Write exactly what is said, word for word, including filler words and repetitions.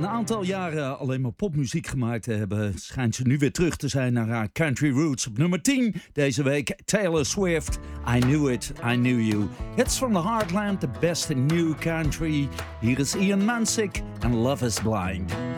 aantal jaren alleen maar popmuziek gemaakt te hebben, schijnt ze nu weer terug te zijn naar haar country roots. Op nummer tien deze week Taylor Swift, I Knew It, I Knew You. Hits from the Heartland, the best in new country. Hier is Ian Mansik en Love is Blind.